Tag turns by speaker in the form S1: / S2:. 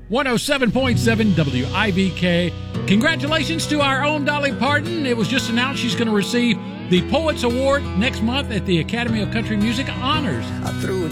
S1: 107.7 WIVK. Congratulations to our own Dolly Parton. It was just announced she's going to receive the Poets Award next month at the Academy of Country Music Honors.
S2: I threw it